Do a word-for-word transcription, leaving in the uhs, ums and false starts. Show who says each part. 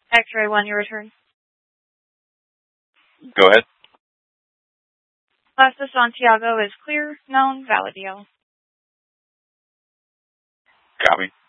Speaker 1: X-ray one, your return.
Speaker 2: Go ahead.
Speaker 1: Plaza Santiago is clear, known, valid deal.
Speaker 2: Copy.